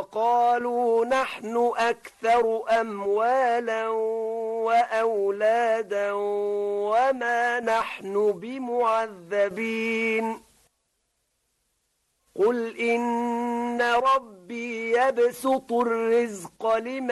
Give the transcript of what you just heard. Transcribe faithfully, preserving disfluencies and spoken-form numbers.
وقالوا نحن أكثر أموالا وأولادا وما نحن بمعذبين قل إن ربي يبسط الرزق لمن